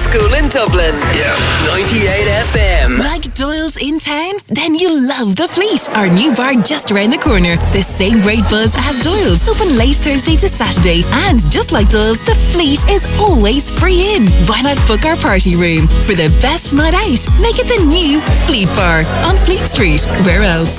school in Dublin. Yeah. 98 FM. Like Doyle's in town? Then you love The Fleet, our new bar just around the corner. The same great buzz as Doyle's, open late Thursday to Saturday. And just like Doyle's, The Fleet is always free in. Why not book our party room? For the best night out, make it the new Fleet Bar on Fleet Street. Where else?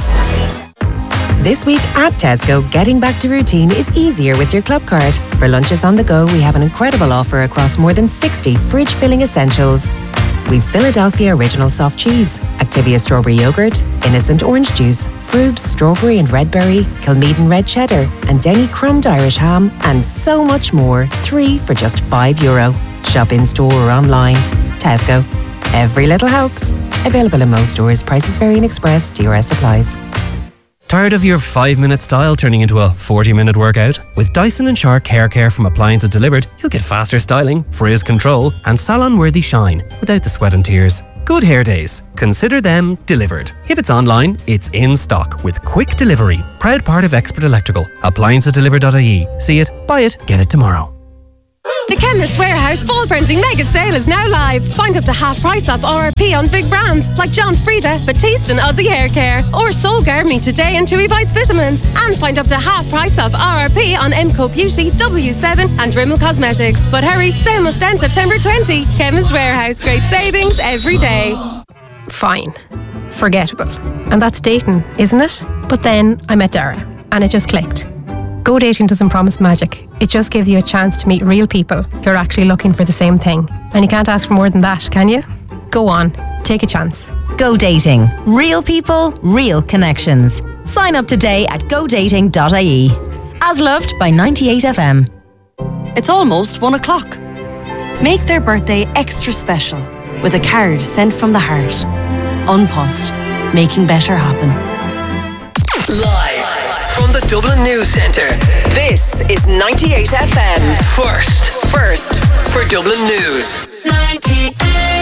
This week at Tesco, getting back to routine is easier with your club card. For lunches on the go, we have an incredible offer across more than 60 fridge-filling essentials. We've Philadelphia Original Soft Cheese, Activia Strawberry Yogurt, Innocent Orange Juice, Frubes Strawberry and Red Berry, Kilmeaden Red Cheddar, and Denny Crumbed Irish Ham, and so much more. 3 for just €5. Shop in-store or online. Tesco. Every little helps. Available in most stores. Prices vary in Express. DRS applies. Tired of your 5-minute style turning into a 40-minute workout? With Dyson & Shark Hair Care from Appliances Delivered, you'll get faster styling, frizz control, and salon-worthy shine without the sweat and tears. Good hair days. Consider them delivered. If it's online, it's in stock with quick delivery. Proud part of Expert Electrical. AppliancesDelivered.ie. See it, buy it, get it tomorrow. The Chemist Warehouse Fall Frenzy Mega Sale is now live. Find up to half price off RRP on big brands like John Frieda, Batiste and Aussie Hair Care, or Solgar Me Today and Chewy Bites Vitamins. And find up to half price off RRP on MCO Beauty, W7 and Rimmel Cosmetics. But hurry, sale must end September 20. Chemist Warehouse, great savings every day. Fine. Forgettable. And that's dating, isn't it? But then I met Dara and it just clicked. Go Dating doesn't promise magic. It just gives you a chance to meet real people who are actually looking for the same thing. And you can't ask for more than that, can you? Go on, take a chance. Go Dating. Real people, real connections. Sign up today at godating.ie. As loved by 98 FM. It's almost 1 o'clock. Make their birthday extra special with a card sent from the heart. Unpost, making better happen. Live from the Dublin News Centre, this is 98 FM. First for Dublin News. 98.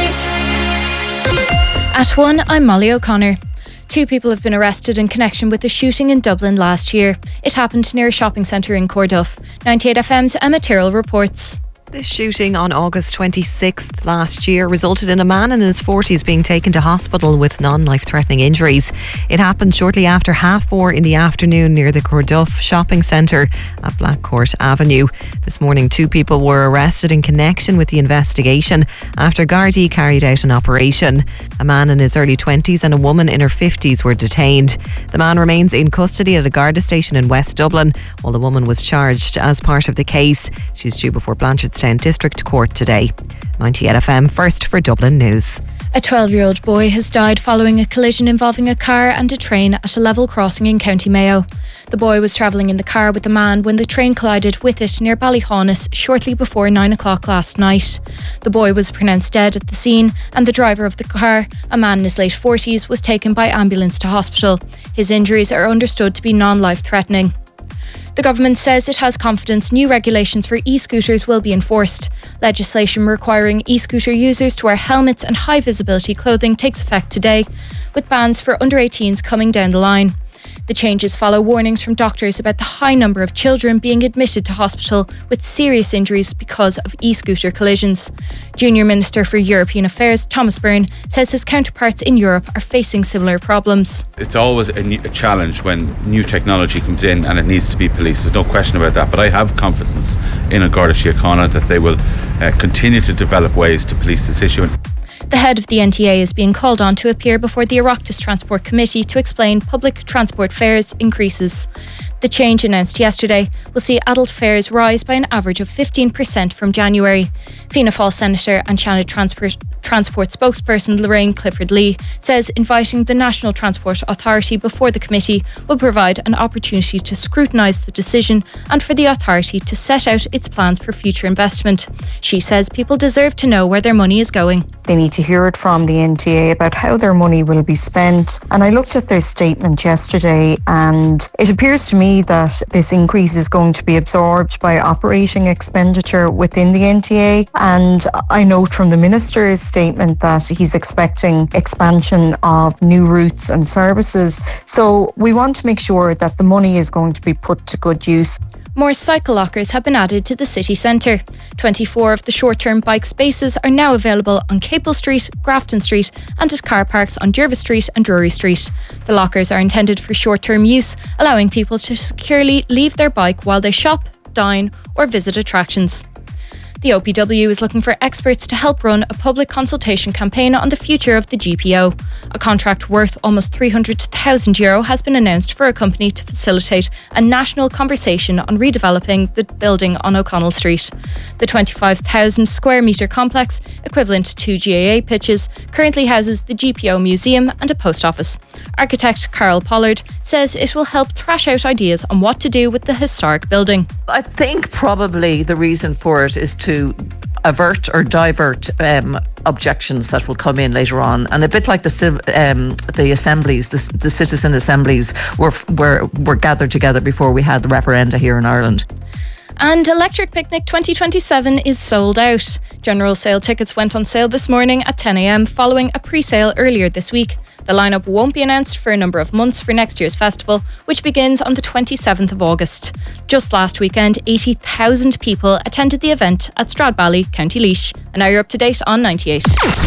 At 1, I'm Molly O'Connor. 2 people have been arrested in connection with the shooting in Dublin last year. It happened near a shopping centre in Corduff. 98 FM's Emma Tyrrell reports. This shooting on August 26th last year resulted in a man in his 40s being taken to hospital with non-life-threatening injuries. It happened shortly after 4:30 in the afternoon near the Corduff shopping centre at Blackcourt Avenue. This morning, 2 people were arrested in connection with the investigation after Gardaí carried out an operation. A man in his early 20s and a woman in her 50s were detained. The man remains in custody at a Garda station in West Dublin, while the woman was charged as part of the case. She's due before Blanchardstown District Court today. 98 FM, first for Dublin News. A 12-year-old boy has died following a collision involving a car and a train at a level crossing in County Mayo. The boy was travelling in the car with the man when the train collided with it near Ballyhaunis shortly before 9 o'clock last night. The boy was pronounced dead at the scene, and the driver of the car, a man in his late 40s, was taken by ambulance to hospital. His injuries are understood to be non-life-threatening. The government says it has confidence new regulations for e-scooters will be enforced. Legislation requiring e-scooter users to wear helmets and high-visibility clothing takes effect today, with bans for under-18s coming down the line. The changes follow warnings from doctors about the high number of children being admitted to hospital with serious injuries because of e-scooter collisions. Junior Minister for European Affairs Thomas Byrne says his counterparts in Europe are facing similar problems. It's always a challenge when new technology comes in and it needs to be policed. There's no question about that, but I have confidence in Garda Síochána that they will continue to develop ways to police this issue. The head of the NTA is being called on to appear before the Oireachtas Transport Committee to explain public transport fares increases. The change announced yesterday will see adult fares rise by an average of 15% from January. Fianna Fáil Senator and Shannon Transport spokesperson Lorraine Clifford Lee says inviting the National Transport Authority before the committee will provide an opportunity to scrutinise the decision and for the authority to set out its plans for future investment. She says people deserve to know where their money is going. They need to hear it from the NTA about how their money will be spent. And I looked at their statement yesterday and it appears to me that this increase is going to be absorbed by operating expenditure within the NTA. And I note from the Minister's statement that he's expecting expansion of new routes and services. So we want to make sure that the money is going to be put to good use. More cycle lockers have been added to the city centre. 24 of the short-term bike spaces are now available on Capel Street, Grafton Street and at car parks on Jervis Street and Drury Street. The lockers are intended for short-term use, allowing people to securely leave their bike while they shop, dine or visit attractions. The OPW is looking for experts to help run a public consultation campaign on the future of the GPO. A contract worth almost €300,000 has been announced for a company to facilitate a national conversation on redeveloping the building on O'Connell Street. The 25,000 square metre complex, equivalent to 2 GAA pitches, currently houses the GPO Museum and a post office. Architect Carl Pollard says it will help thrash out ideas on what to do with the historic building. I think probably the reason for it is to avert or divert objections that will come in later on, and a bit like the assemblies, the citizen assemblies were gathered together before we had the referenda here in Ireland. And Electric Picnic 2027 is sold out. General sale tickets went on sale this morning at 10 a.m. following a pre-sale earlier this week. The lineup won't be announced for a number of months for next year's festival, which begins on the 27th of August. Just last weekend, 80,000 people attended the event at Stradbally, County Laois. And now you're up to date on 98.